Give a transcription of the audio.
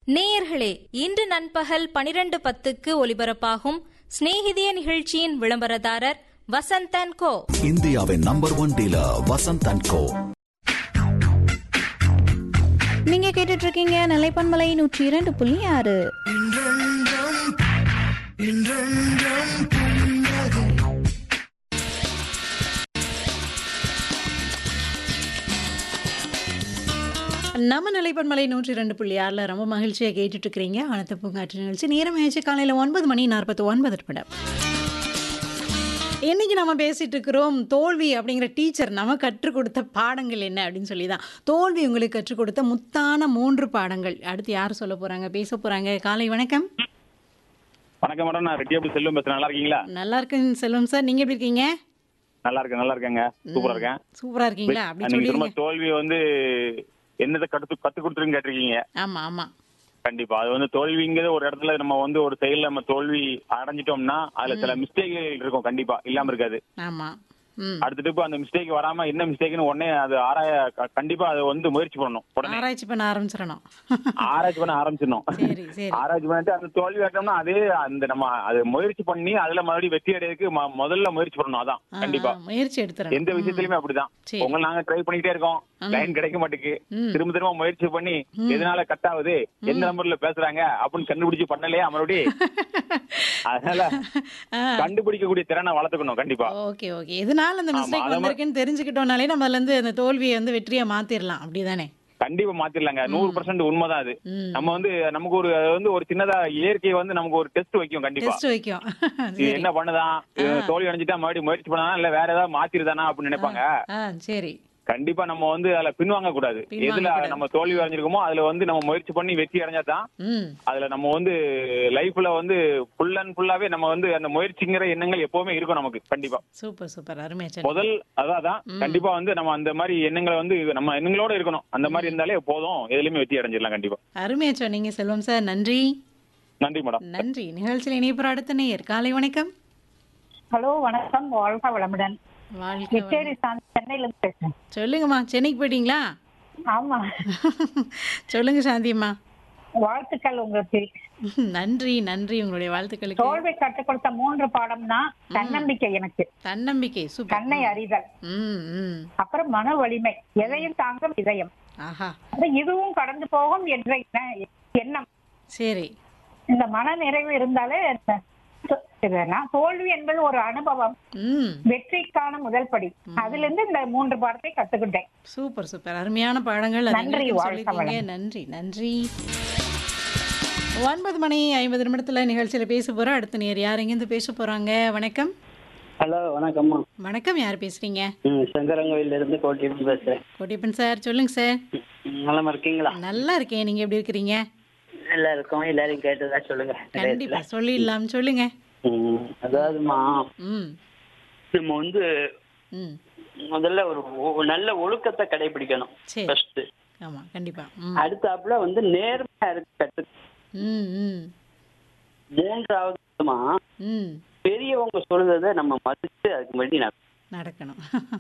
நேயர்களே, இன்று நண்பகல் 12:10க்கு ஒலிபரப்பாகும் சிநேகிதிய நிகழ்ச்சியின் விளம்பரதாரர் வசந்த் அண்ட் கோ. இந்தியாவின் நம்பர் 1 டீலர் வசந்த் அண்ட் கோ. நீங்க கேட்டுட்டு இருக்கீங்க நிலைப்பன்மலை 102.6. நம்ம நிலைப்பன்மலை 102.6 ரொம்ப மகிழ்ச்சியாக கேட்டுட்டு இருக்கிறீங்க. ஆனந்த பூங்காற்று நிகழ்ச்சி நேரம் ஆயிடுச்சு. காலையில் 9:49 இன்னைக்கு நம்ம பேசிட்டு இருக்கிறோம் தோல்வி அப்படிங்கிற டீச்சர் நம்ம கற்றுக் கொடுத்த பாடங்கள் என்ன அப்படின்னு சொல்லி தான். தோல்வி உங்களுக்கு கற்றுக் கொடுத்த முத்தான 3 பாடங்கள். அடுத்து யார் சொல்ல போறாங்க, பேச போறாங்க? காலை வணக்கம். வணக்கம் மேடம், நான் ரெட்டியாபுரி செல்வம் பேசுறேன். நல்லா இருக்கீங்களா? நல்லா இருக்கேன் செல்வம் சார், நீங்க எப்படி இருக்கீங்க? நல்லா இருக்கேங்க. சூப்பரா இருக்கேன். சூப்பரா இருக்கீங்களா? அப்படி நீங்க சொல்லிருங்க. திரும்ப தோல்வி என்னதை கத்து கொடுத்துருன்னு கேட்டிருக்கீங்க. ஆமா. கண்டிப்பா அது தோல்விங்கிறது ஒரு இடத்துல நம்ம ஒரு செயல்ல நம்ம தோல்வி அடைஞ்சிட்டோம்னா அதுல சில மிஸ்டேக்கள் இருக்கும். கண்டிப்பா இல்லாம இருக்காது. ஆமா. அடுத்துட்டு இப்ப அந்த மிஸ்டேக் வராம என்ன மிஸ்டேக்னு உடனே அது கண்டிப்பா அதை முயற்சி பண்ணணும். உடனே ஆராய்ச்சி பண்ண ஆரம்பிச்சிடணும். ஆராய்ச்சி பண்ண ஆரம்பிச்சிடணும். சரி. ஆராய்ச்சி பண்ணிட்டு அந்த தோல்வி ஆட்டோம்னா அதே நம்ம அது முயற்சி பண்ணி அதுல மறுபடியும் வெற்றி அடையதுக்கு முதல்ல முயற்சி பண்ணணும். அதான் கண்டிப்பா முயற்சி எடுத்துறோம். எந்த விஷயத்திலுமே அப்படிதான். உங்களை நாங்க ட்ரை பண்ணிட்டே இருக்கோம், லைன் கிடைக்க மாட்டேங்குது. திரும்ப முயற்சி பண்ணி எதனால கட் ஆகுது, எந்த நம்பர்ல பேசுறாங்க அப்படின்னு கண்டுபிடிச்சு பண்ணலையா மறுபடியும். அதனால கண்டுபிடிக்கக்கூடிய திறனை வளர்த்துக்கணும் கண்டிப்பா. ஓகே. எதனால அந்த மிஸ்டேக் வந்திருக்குன்னு தெரிஞ்சுக்கிட்டோம்னாலே நம்ம அதுல இருந்து அந்த தோல்வியை வெற்றியா மாத்திரலாம். அப்படிதானே? கண்டிப்பா மாத்திரலாங்க. 100% உண்மைதான் அது. நம்ம நமக்கு ஒரு சின்னதா இயற்கை நமக்கு ஒரு டெஸ்ட் வைக்கும். கண்டிப்பா இது என்ன பண்ணுதான், தோல்வி அடைஞ்சிட்டா மறுபடியும் முயற்சி பண்ணானா இல்ல வேற ஏதாவது மாத்திருதானா அப்படின்னு நினைப்பாங்க. சரி. கண்டிப்பா நம்ம அதுல பின்வாங்க கூடாது. எதுல நம்ம தோல்வி அடைஞ்சிருக்கோமோ அதுல நம்ம முயற்சி பண்ணி வெற்றி அடைஞ்சாதான் அதுல நம்ம லைஃப்ல ஃபுல் அண்ட் ஃபுல்லாவே நம்ம அந்த முயற்சிங்கிற எண்ணங்கள் எப்பவுமே இருக்கும் நமக்கு. கண்டிப்பா சூப்பர் அருமை. முதல் அதான் கண்டிப்பா நம்ம அந்த மாதிரி எண்ணங்களை நம்ம எண்ணங்களோட இருக்கணும். அந்த மாதிரி இருந்தாலே போதும், எதுலயுமே வெற்றி அடைஞ்சிடலாம். கண்டிப்பா அருமையா சொன்னீங்க செல்வம் சார். நன்றி மேடம். நன்றி. நிகழ்ச்சியில் இணைப்பு அடுத்த நேயர். காலை வணக்கம். ஹலோ வணக்கம், வாழ்க வளமுடன். சென்னையில இருந்து பேசுறேன். சொல்லுங்கம்மா, சென்னைக்கு போயிட்டீங்களா? ஆமா. சொல்லுங்க சாந்தியம்மா. வாழ்த்துக்கள் உங்களுக்கு. நன்றி உங்களுடைய வாழ்த்துக்களுக்கு. தோல்வி கற்றுக் கொடுத்த 3 பாடம்னா தன்னம்பிக்கை. எனக்கு தன்னம்பிக்கை. சூப்பர். தன்னை அறிதல், அப்புறம் மன வலிமை, எதையும் தாங்கும் இதயம். ஆஹா. இதுவும் கடந்து போகும் என்ற எண்ணம். சரி. இந்த மன நிறைவு இருந்தாலே தோல்வி என்பது ஒரு அனுபவம், வெற்றிக்கான முதல் படி. அதுல இருந்து இந்த 3 பாடத்தை கத்துக்கிட்டேன். சூப்பர் அருமையான பாடங்கள். நன்றி. நன்றி. 9:50 நிகழ்ச்சியில பேச போறோம். அடுத்த நேர் யார் எங்கிருந்து பேச போறாங்க? வணக்கம். ஹலோ வணக்கம்மா. வணக்கம், யார் பேசுறீங்க? சங்கரங்கோயில இருந்து கோட்டியப்பன் பேசுறேன். கோட்டியப்பன் சார், சொல்லுங்க சார். நலமா இருக்கீங்களா? நல்லா இருக்கேன், நீங்க எப்படி இருக்கிறீங்க? நல்லா இருக்கோம். எல்லாரையும் கேட்டதா சொல்லுங்க. கண்டிப்பா சொல்லிடலாம், சொல்லுங்க. அதாவதுமா, நம்ம முதல்ல ஒரு நல்ல ஒழுக்கத்தை கடைபிடிக்கணும். ஃபர்ஸ்ட். ஆமா, கண்டிப்பா. அடுத்தாப்புல நேர்மையா இருக்கு. மூன்றாவது பெரியவங்க சொல்றதை நம்ம மதிச்சு அதுக்கு முன்னாடி நடக்கணும்.